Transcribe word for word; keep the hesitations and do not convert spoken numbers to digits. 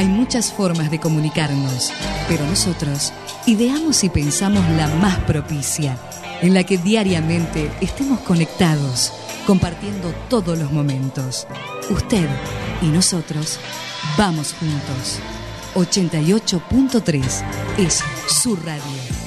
Hay muchas formas de comunicarnos, pero nosotros ideamos y pensamos la más propicia, en la que diariamente estemos conectados, compartiendo todos los momentos. Usted y nosotros vamos juntos. ochenta y ocho punto tres es su radio.